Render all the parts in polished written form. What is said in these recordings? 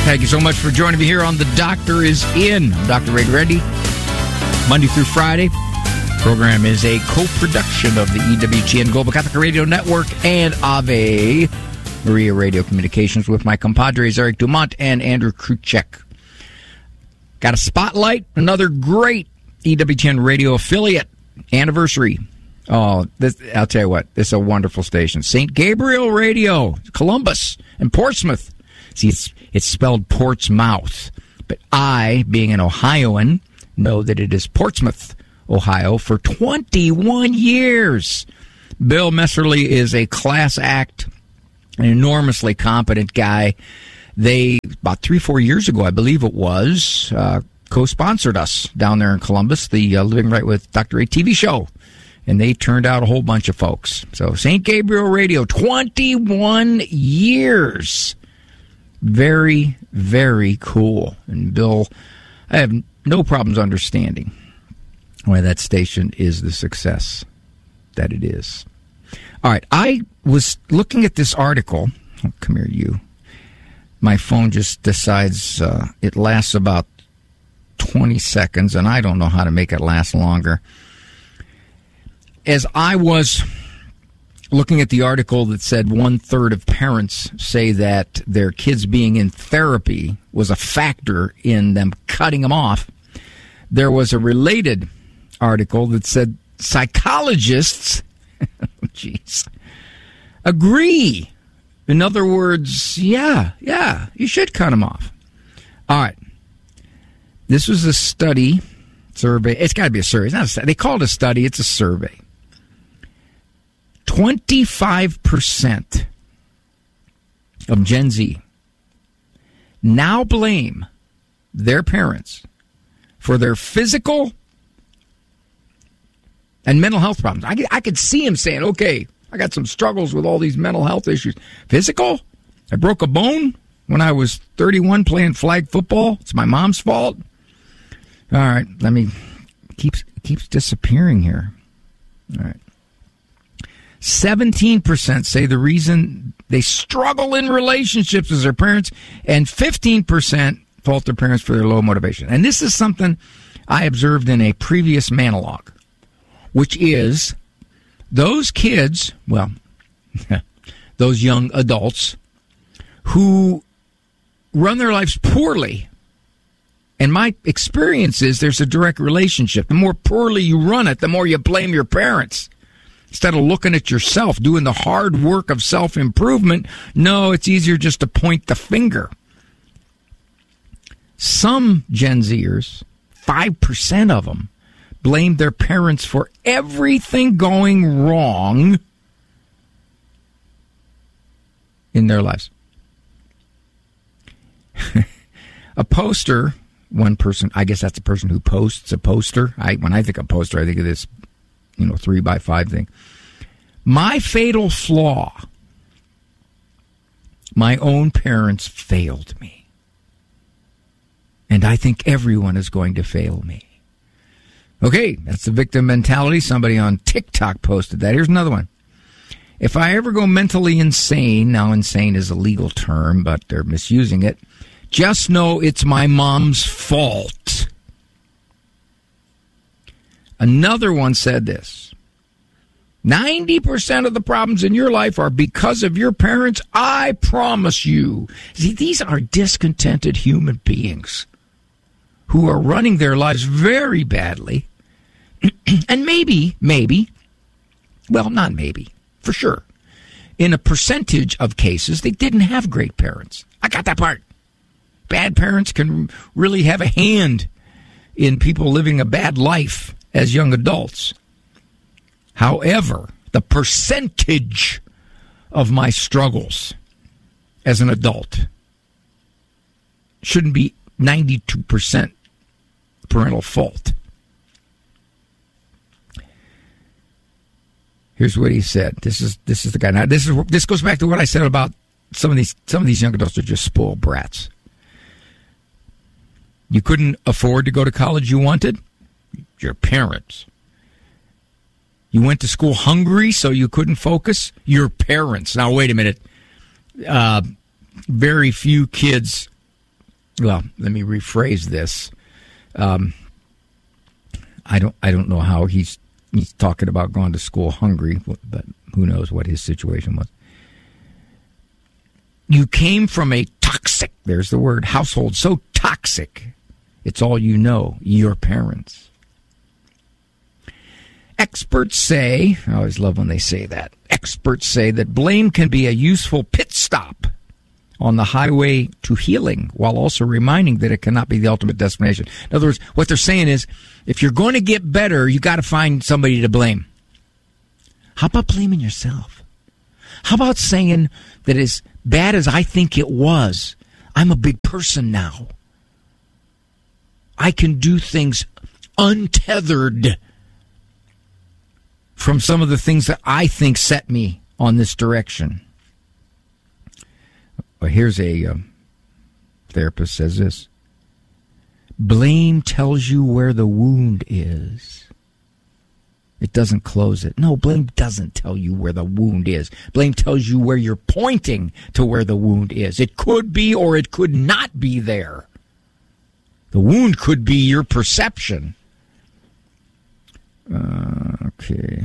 Thank you so much for joining me here on The Doctor is In. I'm Dr. Ray Reddy. Monday through Friday. Program is a co-production of the EWTN Global Catholic Radio Network and Ave Maria Radio Communications with my compadres Eric Dumont and Andrew Kruchek. Got a spotlight, another great EWTN radio affiliate anniversary. Oh, I'll tell you what, this is a wonderful station. St. Gabriel Radio, Columbus and Portsmouth. See, it's spelled Portsmouth, but I, being an Ohioan, know that it is Portsmouth, Ohio, for 21 years. Bill Messerly is a class act, an enormously competent guy. They, about 3-4 years ago, I believe it was, co-sponsored us down there in Columbus, the Living Right with Dr. A TV show. And they turned out a whole bunch of folks. So St. Gabriel Radio, 21 years. Very, very cool. And Bill, I have no problems understanding why that station is the success that it is. All right, I was looking at this article. Oh, come here, you. My phone just decides it lasts about 20 seconds, and I don't know how to make it last longer. As I was looking at the article that said 1/3 of parents say that their kids being in therapy was a factor in them cutting them off, there was a related article that said psychologists agree. In other words, yeah, you should cut them off. All right. This was a survey. It's got to be a survey. It's not a study. They call it a study. It's a survey. 25% of Gen Z now blame their parents for their physical and mental health problems. I could see him saying, okay, I got some struggles with all these mental health issues. Physical? I broke a bone when I was 31 playing flag football. It's my mom's fault. All right, let me... Keeps disappearing here. All right. 17% say the reason they struggle in relationships is their parents, and 15% fault their parents for their low motivation. And this is something I observed in a previous monologue, which is those kids, well, those young adults who run their lives poorly. And my experience is there's a direct relationship. The more poorly you run it, the more you blame your parents. Instead of looking at yourself, doing the hard work of self-improvement, no, it's easier just to point the finger. Some Gen Zers, 5% of them, blame their parents for everything going wrong in their lives. A poster, one person, I guess that's a person who posts a poster. When I think of poster, I think of this 3x5 thing. My fatal flaw. My own parents failed me. And I think everyone is going to fail me. Okay, that's the victim mentality. Somebody on TikTok posted that. Here's another one. If I ever go mentally insane, now insane is a legal term, but they're misusing it, just know it's my mom's fault. Another one said this. 90% of the problems in your life are because of your parents, I promise you. See, these are discontented human beings who are running their lives very badly. And maybe, well, not maybe, for sure, in a percentage of cases, they didn't have great parents. I got that part. Bad parents can really have a hand in people living a bad life as young adults. However, the percentage of my struggles as an adult shouldn't be 92% parental fault. Here's what he said. This is the guy. Now, this goes back to what I said about some of these young adults are just spoiled brats. You couldn't afford to go to college you wanted? Your parents. You went to school hungry so you couldn't focus? Your parents. Now, wait a minute. Very few kids well, let me rephrase this. I don't know how he's talking about going to school hungry, but who knows what his situation was. You came from a toxic, there's the word, household, so toxic. It's all you know, your parents. Experts say, I always love when they say that, experts say that blame can be a useful pit stop on the highway to healing, while also reminding that it cannot be the ultimate destination. In other words, what they're saying is, if you're going to get better, you got to find somebody to blame. How about blaming yourself? How about saying that as bad as I think it was, I'm a big person now. I can do things untethered from some of the things that I think set me on this direction. Well, here's a therapist says this. Blame tells you where the wound is. It doesn't close it. No, blame doesn't tell you where the wound is. Blame tells you where you're pointing to where the wound is. It could be or it could not be there. The wound could be your perception. Okay.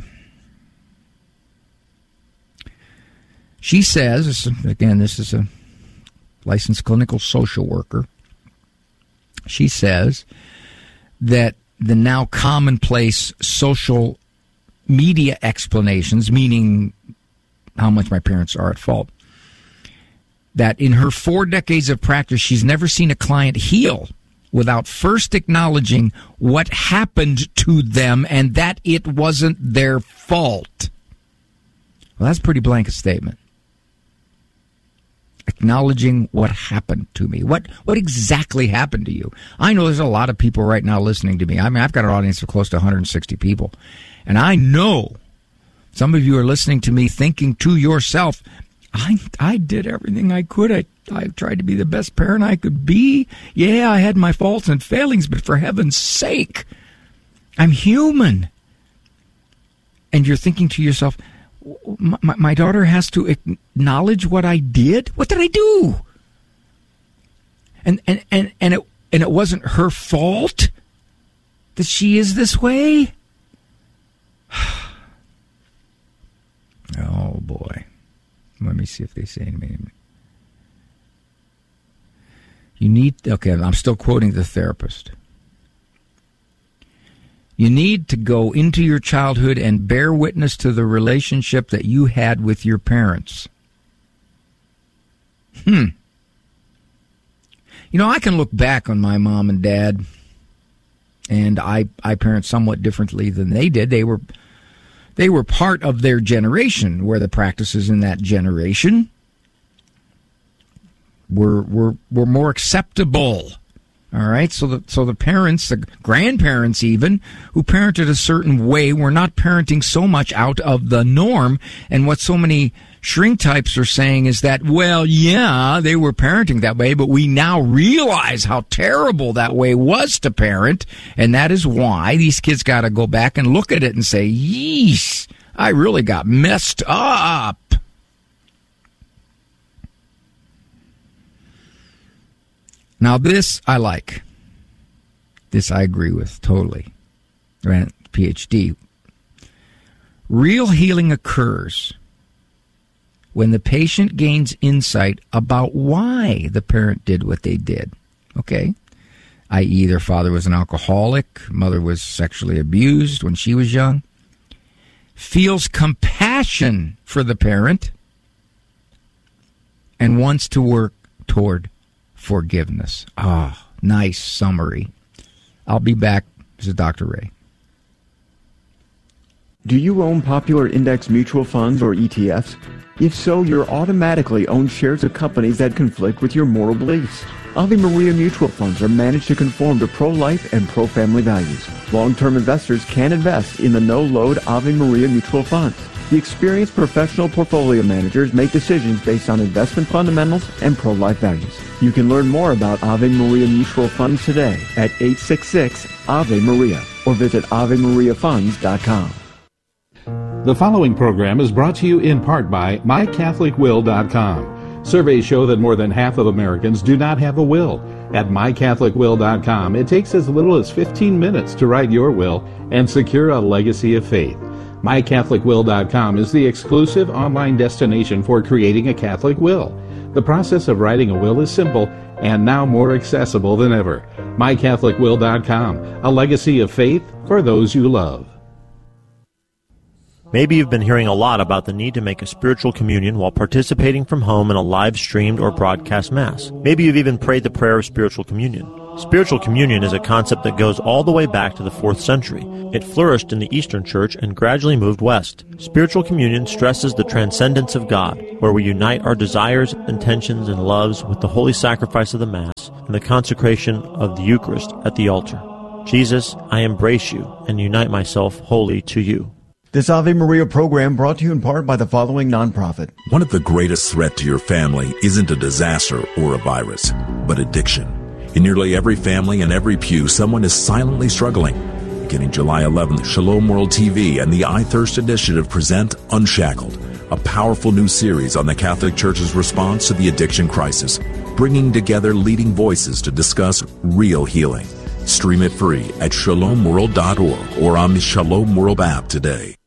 She says, again, this is a licensed clinical social worker. She says that the now commonplace social media explanations, meaning how much my parents are at fault, that in her 4 decades of practice, she's never seen a client heal without first acknowledging what happened to them and that it wasn't their fault. Well, that's a pretty blanket statement. Acknowledging what happened to me. What exactly happened to you? I know there's a lot of people right now listening to me. I mean, I've got an audience of close to 160 people. And I know some of you are listening to me thinking to yourself, I did everything I could. I tried to be the best parent I could be. Yeah, I had my faults and failings, but for heaven's sake, I'm human. And you're thinking to yourself, my daughter has to acknowledge what I did? What did I do? And it wasn't her fault that she is this way? Oh, boy. Let me see if they say anything. Okay, I'm still quoting the therapist. You need to go into your childhood and bear witness to the relationship that you had with your parents. You know, I can look back on my mom and dad, and I parent somewhat differently than they did. They were part of their generation, where the practices in that generation were more acceptable. All right, so the parents, the grandparents even, who parented a certain way, were not parenting so much out of the norm. And what so many shrink types are saying is that, well, yeah, they were parenting that way, but we now realize how terrible that way was to parent, and that is why these kids got to go back and look at it and say, yeesh, I really got messed up. Now, this I like. This I agree with totally. Right? PhD. Real healing occurs when the patient gains insight about why the parent did what they did. Okay? I.e., their father was an alcoholic, mother was sexually abused when she was young. Feels compassion for the parent and wants to work toward forgiveness. Ah, nice summary. I'll be back. This is Dr. Ray. Do you own popular index mutual funds or ETFs? If so, you're automatically own shares of companies that conflict with your moral beliefs. Ave Maria mutual funds are managed to conform to pro-life and pro-family values. Long-term investors can invest in the no-load Ave Maria mutual funds. The experienced professional portfolio managers make decisions based on investment fundamentals and pro-life values. You can learn more about Ave Maria mutual funds today at 866-AVE-MARIA or visit AveMariaFunds.com. The following program is brought to you in part by MyCatholicWill.com. Surveys show that more than half of Americans do not have a will. At mycatholicwill.com, it takes as little as 15 minutes to write your will and secure a legacy of faith. mycatholicwill.com is the exclusive online destination for creating a Catholic will. The process of writing a will is simple and now more accessible than ever. mycatholicwill.com, a legacy of faith for those you love. Maybe you've been hearing a lot about the need to make a spiritual communion while participating from home in a live-streamed or broadcast Mass. Maybe you've even prayed the prayer of spiritual communion. Spiritual communion is a concept that goes all the way back to the 4th century. It flourished in the Eastern Church and gradually moved west. Spiritual communion stresses the transcendence of God, where we unite our desires, intentions, and loves with the holy sacrifice of the Mass and the consecration of the Eucharist at the altar. Jesus, I embrace you and unite myself wholly to you. This Ave Maria program brought to you in part by the following nonprofit. One of the greatest threats to your family isn't a disaster or a virus, but addiction. In nearly every family and every pew, someone is silently struggling. Beginning July 11th, Shalom World TV and the I Thirst Initiative present Unshackled, a powerful new series on the Catholic Church's response to the addiction crisis, bringing together leading voices to discuss real healing. Stream it free at shalomworld.org or on the Shalom World app today.